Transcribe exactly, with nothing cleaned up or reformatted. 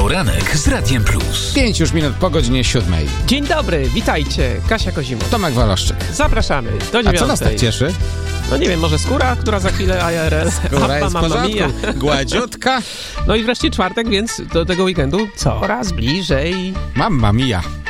Poranek z Radiem Plus. Pięć już minut po godzinie siódmej. Dzień dobry, witajcie. Kasia Kozimów. Tomek Waloszczyk. Zapraszamy do A dziewiątej. co nas tak cieszy? No nie wiem, może skóra, która za chwilę I R L. Skóra jest w Mamma porządku. mia. Gładziutka. No i wreszcie czwartek, więc do tego weekendu coraz bliżej. Mamma mia.